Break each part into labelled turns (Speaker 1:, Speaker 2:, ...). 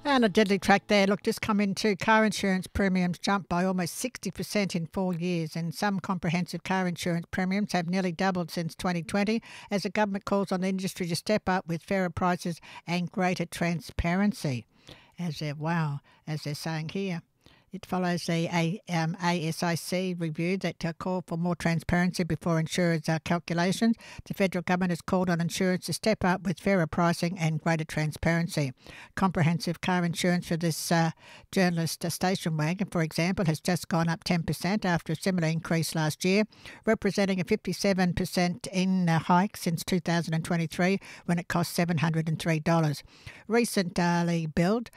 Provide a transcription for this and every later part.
Speaker 1: And a deadly track there. Look, just come into car insurance premiums jumped by almost 60% in 4 years, and some comprehensive car insurance premiums have nearly doubled since 2020 as the government calls on the industry to step up with fairer prices and greater transparency. As they're saying here. It follows the ASIC review that called for more transparency before insurers' calculations. The federal government has called on insurers to step up with fairer pricing and greater transparency. Comprehensive car insurance for this journalist station wagon, for example, has just gone up 10% after a similar increase last year, representing a 57% in hike since 2023 when it cost $703. Recently billed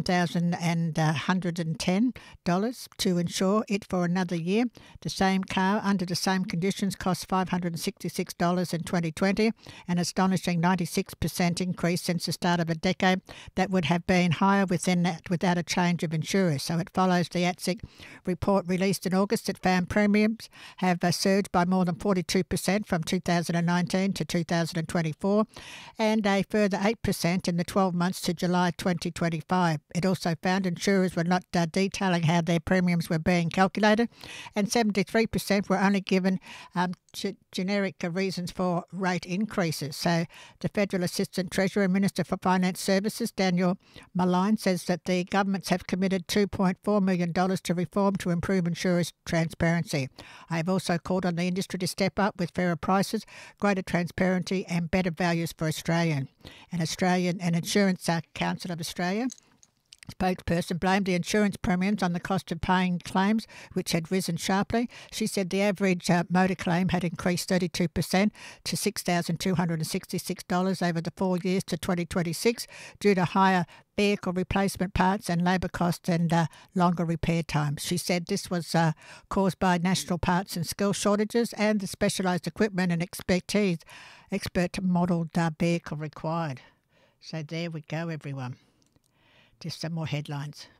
Speaker 1: $1,110 to insure it for another year. The same car under the same conditions cost $566 in 2020, an astonishing 96% increase since the start of a decade that would have been higher within that without a change of insurers. So it follows the ATSIC report released in August that found premiums have surged by more than 42% from 2019 to 2024 and a further 8% in the 12 months to July 2025. It also found insurers were not detailing how their premiums were being calculated, and 73% were only given generic reasons for rate increases. So the Federal Assistant Treasurer and Minister for Finance Services, Daniel Maline, says that the governments have committed $2.4 million to reform to improve insurers' transparency. I have also called on the industry to step up with fairer prices, greater transparency and better values for Australian. An Insurance Council of Australia spokesperson blamed the insurance premiums on the cost of paying claims, which had risen sharply. She said the average motor claim had increased 32% to $6,266 over the 4 years to 2026 due to higher vehicle replacement parts and labour costs and longer repair times. She said this was caused by national parts and skill shortages and the specialised equipment and expert modelled vehicle required. So there we go, everyone. Just some more headlines.